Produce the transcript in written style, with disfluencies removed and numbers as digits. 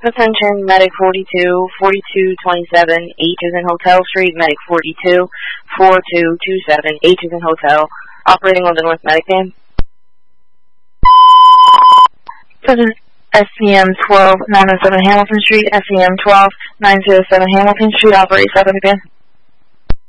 Attention, Medic 42, 4227, H is in Hotel Street, Medic 42, 4227, H is in Hotel, operating on the North Medic name. Present SCM 12 907 Hamilton Street, SCM 12 907 Hamilton Street, operate 7 again.